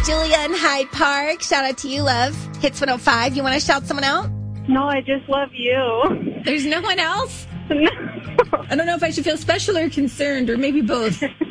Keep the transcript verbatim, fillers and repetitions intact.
Julia in Hyde Park. Shout out to you, love. Hits one oh five. You want to shout someone out? No, I just love you. There's no one else? No. I don't know if I should feel special or concerned, or maybe both.